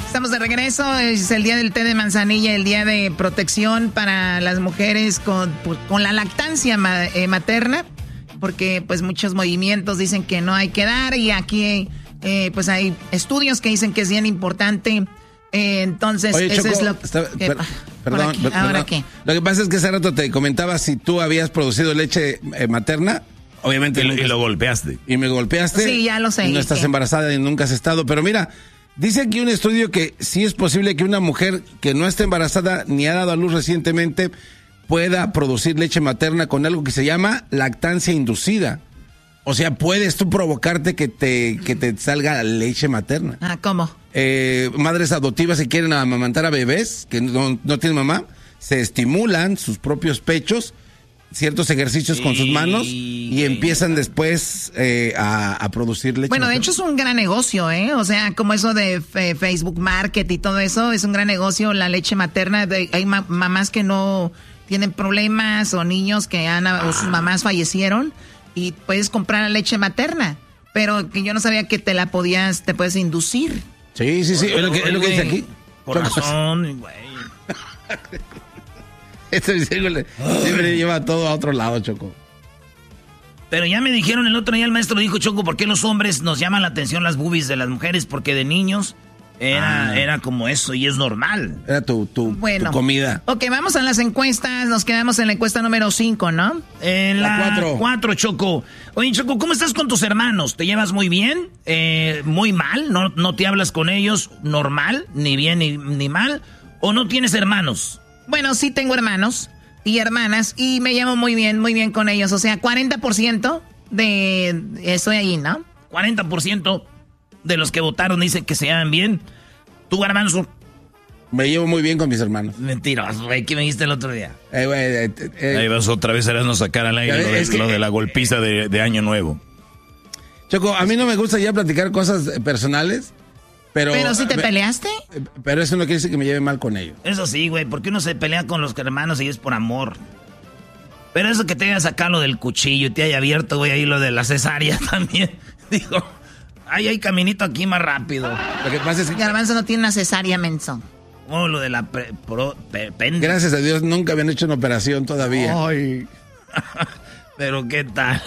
Estamos de regreso, es el día del té de manzanilla, el día de protección para las mujeres con la lactancia materna, porque pues muchos movimientos dicen que no hay que dar y aquí pues hay estudios que dicen que es bien importante. Entonces, oye, eso Choco, es lo que... Perdón, ¿Ahora qué? Lo que pasa es que hace rato te comentaba si tú habías producido leche materna. Obviamente. Y lo golpeaste. Y me golpeaste. Sí, ya lo sé. No estás embarazada y nunca has estado. Pero mira, dice aquí un estudio que sí es posible que una mujer que no esté embarazada ni ha dado a luz recientemente pueda producir leche materna con algo que se llama lactancia inducida. O sea, puedes tú provocarte que te salga leche materna. Ah, ¿cómo? Madres adoptivas que quieren amamantar a bebés que no tienen mamá, se estimulan sus propios pechos, ciertos ejercicios con sus manos y empiezan después a producir leche. Bueno, de materna. hecho es un gran negocio, ¿eh? O sea, como eso de Facebook Market y todo eso, es un gran negocio la leche materna. Hay mamás que no tienen problemas o niños que o sus mamás fallecieron y puedes comprar la leche materna, pero que yo no sabía que te puedes inducir. Sí, es lo que dice aquí. Corazón, güey. Este siempre lleva todo a otro lado, Choco. Pero ya me dijeron el otro día, el maestro dijo, Choco, ¿por qué los hombres nos llaman la atención las boobies de las mujeres? Porque de niños era como eso y es normal. Era tu comida. Ok, vamos a las encuestas. Nos quedamos en la encuesta número 5, ¿no? En la 4, Choco. Oye, Choco, ¿cómo estás con tus hermanos? ¿Te llevas muy bien? ¿Muy mal? ¿No te hablas con ellos normal? ¿Ni bien ni mal? ¿O no tienes hermanos? Bueno, sí tengo hermanos y hermanas y me llevo muy bien con ellos. O sea, 40% estoy ahí, ¿no? 40% de los que votaron dicen que se llevan bien. ¿Tú, Garbanzo? Me llevo muy bien con mis hermanos. Mentiroso, güey. ¿Qué me dijiste el otro día? Ahí vas otra vez a sacar al aire lo de la golpiza de Año Nuevo. Choco, a mí no me gusta ya platicar cosas personales. Pero si te peleaste. Pero eso no quiere decir que me lleve mal con ellos. Eso sí, güey, porque uno se pelea con los hermanos y es por amor. Pero eso que te haya sacado lo del cuchillo y te haya abierto, güey, ahí lo de la cesárea también. Digo, hay caminito aquí más rápido. Lo que pasa es que Garbanzo no tiene una cesárea, menso. Oh, lo de la gracias a Dios nunca habían hecho una operación todavía. Ay. Pero qué tal.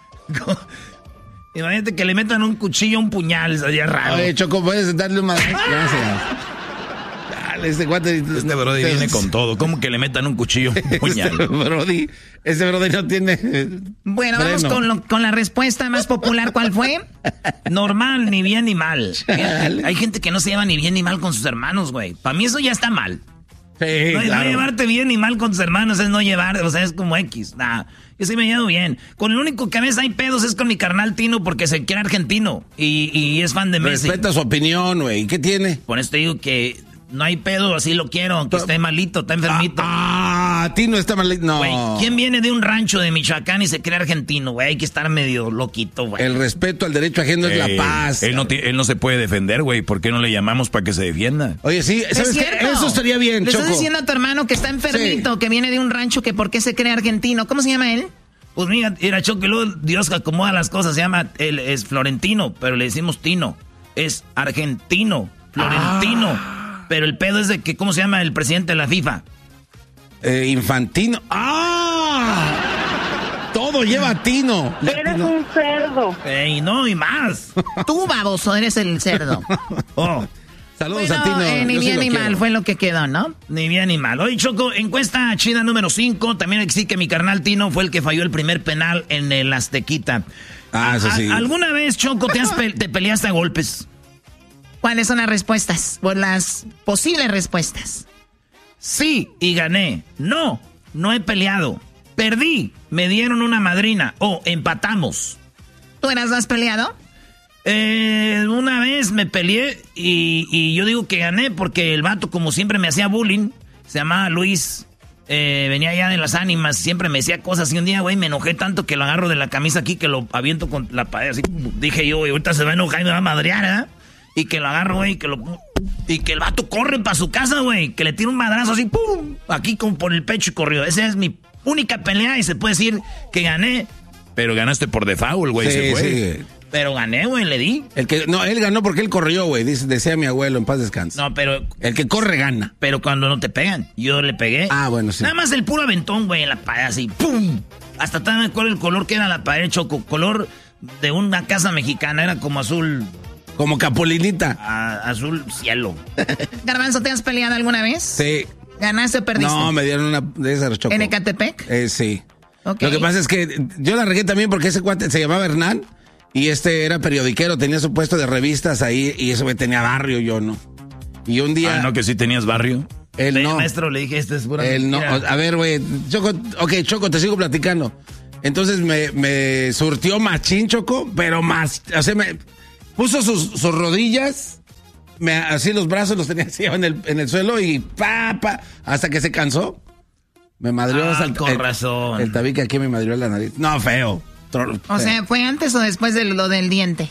Imagínate que le metan un cuchillo a un puñal, sería raro. Oye, Choco, ¿puedes darle un Gracias. Dale, este Brody viene con todo. ¿Cómo que le metan un cuchillo a un puñal? Este Brody no tiene... Bueno, vamos con la respuesta más popular. ¿Cuál fue? Normal, ni bien ni mal. Hay gente que no se lleva ni bien ni mal con sus hermanos, güey. Para mí eso ya está mal. Sí, no claro. llevarte bien ni mal con tus hermanos es no llevar, o sea, es como X. Nah, yo sí me llevo bien. Con el único que a veces hay pedos es con mi carnal Tino porque se quiere argentino y es fan de Messi. Respeta su opinión, güey. ¿Qué tiene? Por eso te digo que no hay pedo, así lo quiero, aunque esté malito, está enfermito. Tino está malito. No. Güey, ¿quién viene de un rancho de Michoacán y se cree argentino, güey? Hay que estar medio loquito, güey. El respeto al derecho ajeno es la paz. Él no se puede defender, güey. ¿Por qué no le llamamos para que se defienda? Oye, sí, ¿sabes qué? Eso estaría bien, Le Choco. estás diciendo a tu hermano que está enfermito, que viene de un rancho, que por qué se cree argentino. ¿Cómo se llama él? Pues mira, Choco, y luego Dios acomoda las cosas. Se llama, él es Florentino, pero le decimos Tino. Es argentino, Florentino. Pero el pedo es de que, ¿cómo se llama el presidente de la FIFA? Infantino. Todo lleva a Tino. Eres un cerdo. No, y más. Tú, baboso, eres el cerdo. Saludos a Tino. Ni bien ni mal fue lo que quedó, ¿no? Ni bien ni mal. Oye, Choco, encuesta chida número 5. También hay que decir que mi carnal Tino fue el que falló el primer penal en el Aztequita. Eso sí. ¿Alguna vez, Choco, te peleaste a golpes? ¿Cuáles son las respuestas? Por las posibles respuestas. Sí, y gané. No he peleado. Perdí, me dieron una madrina. Empatamos. ¿Tú has peleado? Una vez me peleé y yo digo que gané porque el vato, como siempre, me hacía bullying. Se llamaba Luis. Venía ya de las ánimas, siempre me decía cosas. Y un día, güey, me enojé tanto que lo agarro de la camisa aquí, que lo aviento con la pared. Así dije yo, güey, ahorita se va a enojar y me va a madrear, ¿eh? Y que lo agarro, güey, y que el vato corre para su casa, güey. Que le tira un madrazo así, ¡pum! Aquí como por el pecho y corrió. Esa es mi única pelea y se puede decir que gané. Pero ganaste por default, güey, se fue. Sí. Pero gané, güey, le di. Él ganó porque él corrió, güey. Decía mi abuelo, en paz descanse. No, pero... El que corre gana. Pero cuando no te pegan. Yo le pegué. Ah, bueno, sí. Nada más el puro aventón, güey, en la pared, así. ¡Pum! Hasta también me acuerdo el color que era la pared, Choco. Color de una casa mexicana. Era como azul... Como Capolinita. Azul cielo. Garbanzo, ¿te has peleado alguna vez? Sí. ¿Ganaste o perdiste? No, me dieron una de esas, Choco. ¿En Ecatepec? Sí. Okay. Lo que pasa es que yo la regué también porque ese cuate se llamaba Hernán y era periodiquero, tenía su puesto de revistas ahí y eso me tenía barrio, yo no. Y un día... ¿no que sí tenías barrio? Él no. Maestro, le dije, es pura Él no. mentira. A ver, güey, Choco, te sigo platicando. Entonces me surtió machín, Choco, pero más... O sea, me puso sus rodillas, así los brazos los tenía así en el suelo y hasta que se cansó. Me madrió hasta con razón. El tabique aquí me madrió la nariz. No, feo. O sea, ¿fue antes o después de lo del diente?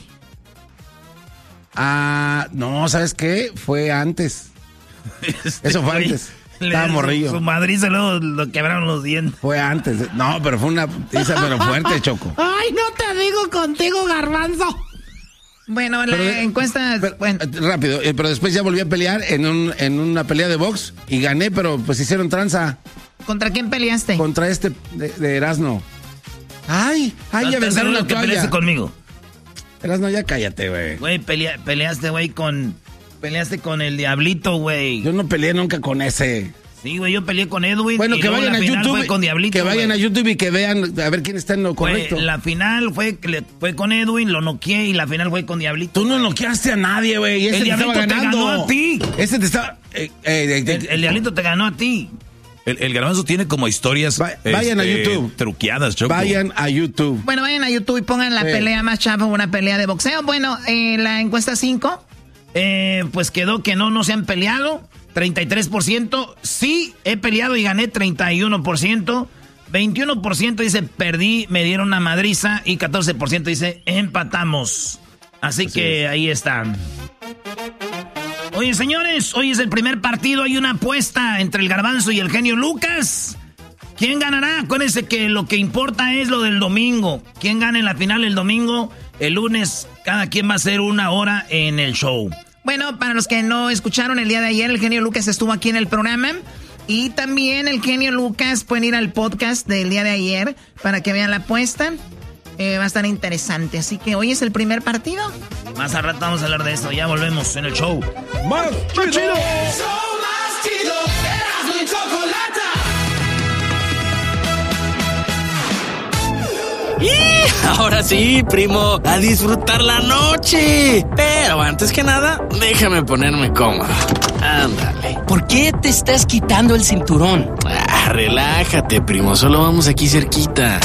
No, ¿sabes qué? Fue antes. Eso fue antes. Estaba morrillo. Su madriza luego lo quebraron los dientes. Fue antes. No, pero fue una tiza pero fuerte, Choco. Ay, no te digo contigo, Garbanzo. Bueno, la encuesta... Rápido, pero después ya volví a pelear en una pelea de box y gané, pero pues hicieron tranza. ¿Contra quién peleaste? Contra de Erasno. Ay, ya aventaron la toalla. Peleaste conmigo. Erasno, ya cállate, güey. Güey, peleaste, güey, peleaste con el Diablito, güey. Yo no peleé nunca con ese. Sí, güey, yo peleé con Edwin. Bueno, que vayan a YouTube. Con Diablito, que vayan a YouTube y que vean a ver quién está en lo correcto. La final fue con Edwin, lo noqueé y la final fue con Diablito. Tú no noqueaste a nadie, güey. El Diablito te ganó a ti. Ese te estaba... El Diablito te ganó a ti. El Garbanzo tiene como historias vayan a YouTube. Truqueadas, Choco. Vayan a YouTube. Bueno, vayan a YouTube y pongan la pelea más chafa, una pelea de boxeo. Bueno, la encuesta 5. Pues quedó que no se han peleado. 33%. Sí, he peleado y gané 31%. 21% dice perdí, me dieron una madriza. Y 14% dice empatamos. Así que ahí están. Oye, señores, hoy es el primer partido. Hay una apuesta entre el Garbanzo y el genio Lucas. ¿Quién ganará? Acuérdense que lo que importa es lo del domingo. ¿Quién gana en la final el domingo? El lunes, cada quien va a hacer una hora en el show. Bueno, para los que no escucharon el día de ayer, el genio Lucas estuvo aquí en el programa. Y también el genio Lucas pueden ir al podcast del día de ayer para que vean la apuesta. Va a estar interesante. Así que hoy es el primer partido. Más al rato vamos a hablar de esto. Ya volvemos en el show. ¡Más chido! ¡Y! Ahora sí, primo, a disfrutar la noche. Pero antes que nada, déjame ponerme cómodo. Ándale. ¿Por qué te estás quitando el cinturón? Relájate, primo, solo vamos aquí cerquita.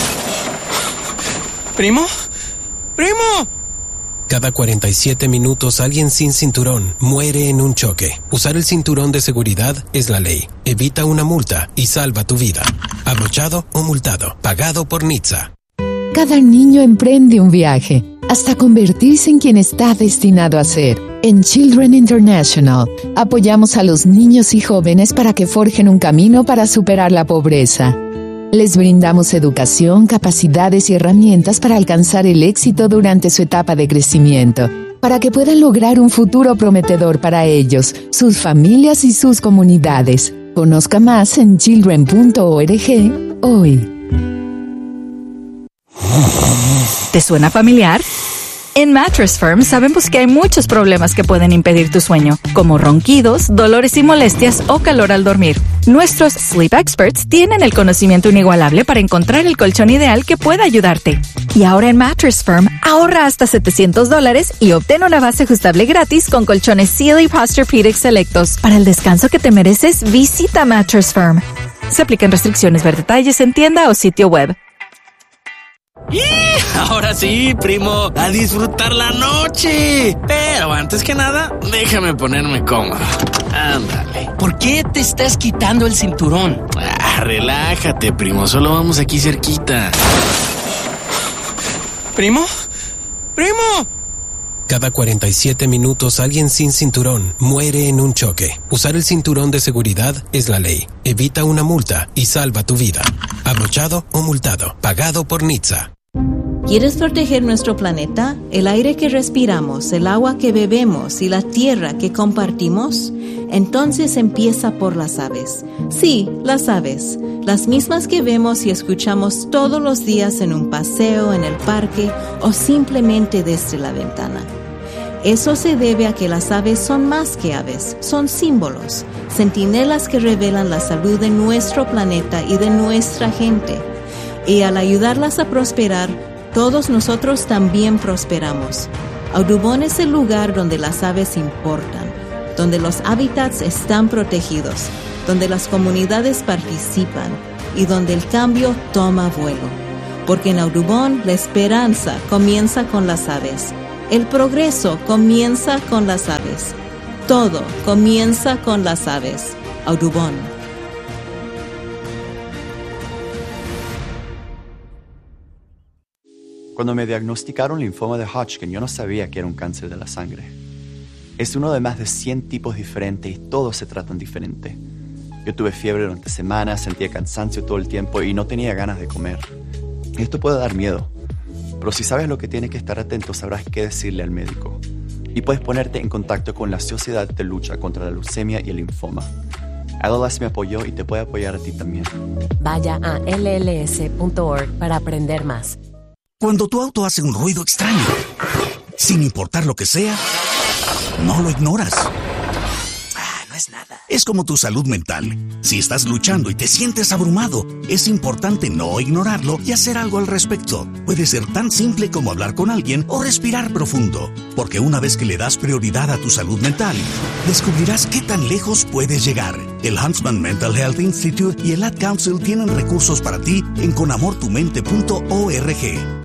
¿Primo? ¡Primo! Cada 47 minutos alguien sin cinturón muere en un choque. Usar el cinturón de seguridad es la ley. Evita una multa y salva tu vida. Abrochado o multado. Pagado por NHTSA. Cada niño emprende un viaje hasta convertirse en quien está destinado a ser. En Children International, apoyamos a los niños y jóvenes para que forjen un camino para superar la pobreza. Les brindamos educación, capacidades y herramientas para alcanzar el éxito durante su etapa de crecimiento, para que puedan lograr un futuro prometedor para ellos, sus familias y sus comunidades. Conozca más en children.org hoy. ¿Te suena familiar? En Mattress Firm sabemos que hay muchos problemas que pueden impedir tu sueño, como ronquidos, dolores y molestias o calor al dormir. Nuestros Sleep Experts tienen el conocimiento inigualable para encontrar el colchón ideal que pueda ayudarte. Y ahora en Mattress Firm, ahorra hasta $700 y obtén una base ajustable gratis con colchones Sealy Posturepedic selectos. Para el descanso que te mereces, visita Mattress Firm. Se aplican restricciones, ver detalles en tienda o sitio web. ¡Y! Ahora sí, primo, a disfrutar la noche. Pero antes que nada, déjame ponerme cómodo. Ándale. ¿Por qué te estás quitando el cinturón? Relájate, primo, solo vamos aquí cerquita. ¿Primo? ¡Primo! Cada 47 minutos alguien sin cinturón muere en un choque. Usar el cinturón de seguridad es la ley. Evita una multa y salva tu vida. Abrochado o multado. Pagado por NHTSA. ¿Quieres proteger nuestro planeta, el aire que respiramos, el agua que bebemos y la tierra que compartimos? Entonces empieza por las aves. Sí, las aves, las mismas que vemos y escuchamos todos los días en un paseo, en el parque o simplemente desde la ventana. Eso se debe a que las aves son más que aves, son símbolos, centinelas que revelan la salud de nuestro planeta y de nuestra gente. Y al ayudarlas a prosperar, todos nosotros también prosperamos. Audubon es el lugar donde las aves importan, donde los hábitats están protegidos, donde las comunidades participan y donde el cambio toma vuelo. Porque en Audubon la esperanza comienza con las aves. El progreso comienza con las aves. Todo comienza con las aves. Audubon. Cuando me diagnosticaron linfoma de Hodgkin, yo no sabía que era un cáncer de la sangre. Es uno de más de 100 tipos diferentes y todos se tratan diferente. Yo tuve fiebre durante semanas, sentía cansancio todo el tiempo y no tenía ganas de comer. Esto puede dar miedo, pero si sabes lo que tienes que estar atento, sabrás qué decirle al médico. Y puedes ponerte en contacto con la Sociedad de Lucha contra la Leucemia y el Linfoma. ALS me apoyó y te puede apoyar a ti también. Vaya a lls.org para aprender más. Cuando tu auto hace un ruido extraño, sin importar lo que sea, no lo ignoras. No es nada. Es como tu salud mental. Si estás luchando y te sientes abrumado, es importante no ignorarlo y hacer algo al respecto. Puede ser tan simple como hablar con alguien o respirar profundo. Porque una vez que le das prioridad a tu salud mental, descubrirás qué tan lejos puedes llegar. El Huntsman Mental Health Institute y el Ad Council tienen recursos para ti en conamortumente.org.